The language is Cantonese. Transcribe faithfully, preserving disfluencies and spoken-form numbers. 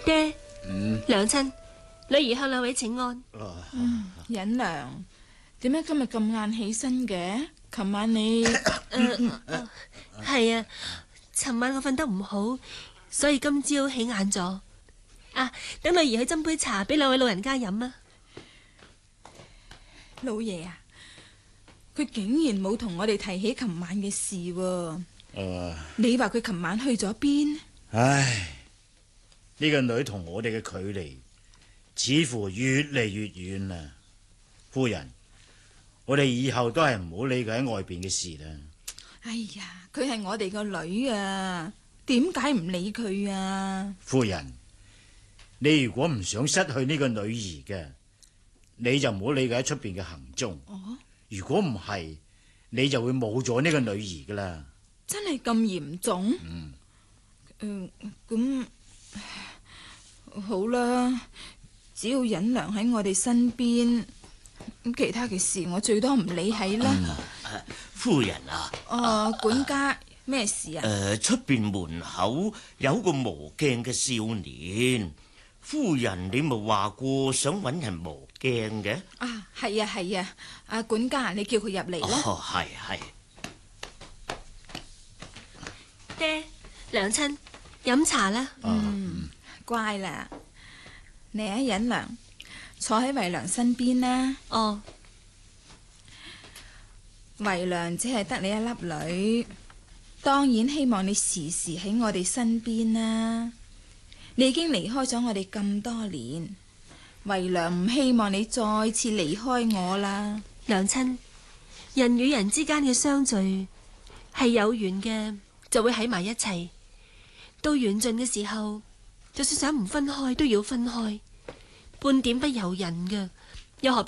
爹， 嗯， 娘親，女兒向兩位請安。 嗯，忍娘，點解今日咁晏起身嘅？琴晚你係啊，尋晚我瞓得唔好，所以今朝起晏咗。啊，等女兒去斟杯茶俾兩位老人家飲啊。 老爺啊，佢竟然冇同我哋提起琴晚嘅事喎。 誒， 你話佢琴晚去咗邊？ 唉，呢個女同我哋嘅距離似乎越嚟越遠啦。夫人，我哋以後都係唔好理佢喺外邊嘅事啦。 哎呀，佢係我哋個女啊，點解唔理佢啊？ 夫人，你如果唔想失去呢個女兒嘅，你就唔好理佢喺出邊嘅行蹤。 哦，如果唔係，你就會冇咗呢個女兒噶啦。 真係咁嚴重？ 嗯， 嗯，咁好啦，只要忍娘喺我哋身邊，咁其他嘅事我最多唔理係啦。 嗯、夫人啊， 哦，管家，咩事啊？ 誒，出邊門口有個磨鏡嘅少年，夫人你咪話過想搵人磨鏡嘅？ 啊，係啊係啊，阿管家，你叫佢入嚟啦。 哦，係係。 爹，娘親，飲茶啦。 嗯，乖啦，你啊，忍娘，坐喺遺娘身邊啦。 哦， 遺娘只係得你一粒女，當然希望你時時喺我哋身邊啦。你已經離開咗我哋咁多年，遺娘唔希望你再次離開我啦。 娘親，人與人之間嘅相聚係有緣嘅，就會喺埋一齊。到緣盡嘅時候，就算想唔分開都要分開，半點不由人嘅，又何必